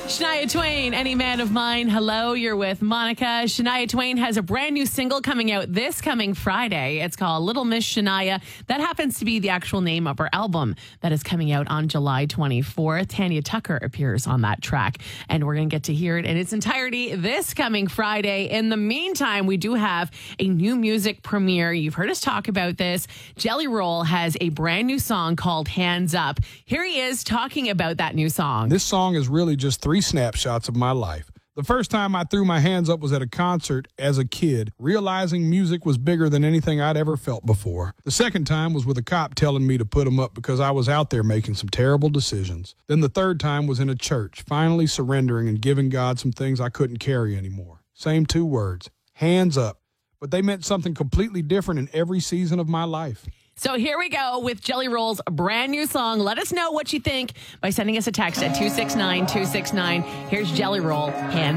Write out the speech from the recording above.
Shania Twain, Any Man of Mine. Hello, you're with Monica. Shania Twain has a brand new single coming out this coming Friday. It's called Little Miss Shania. That happens to be the actual name of her album that is coming out on July 24th. Tanya Tucker appears on that track, and we're going to get to hear it in its entirety this coming Friday. In the meantime, we do have a new music premiere. You've heard us talk about this. Jelly Roll has a brand new song called Hands Up. Here he is talking about that new song. This song is really just 3 snapshots of my life. The first time I threw my hands up was at a concert as a kid, realizing music was bigger than anything I'd ever felt before. The second time was with a cop telling me to put them up because I was out there making some terrible decisions. Then the third time was in a church, finally surrendering and giving God some things I couldn't carry anymore. Same 2 words, hands up. But they meant something completely different in every season of my life. So here we go with Jelly Roll's brand new song. Let us know what you think by sending us a text at 269-269. Here's Jelly Roll, Hands